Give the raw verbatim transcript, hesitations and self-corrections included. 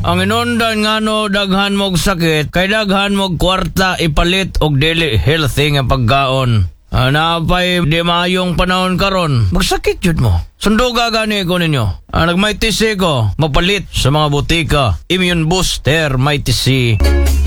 Ang inundan nga no daghan mog sakit, kay daghan mog kwarta ipalit og dili healthy nga pagkaon. Ah, napay di maayong panahon karon, magsakit jud mo. Sunduga gani ko ninyo. Ah, nagmay tisi ko, mapalit sa mga butika. Immune booster, may tisi.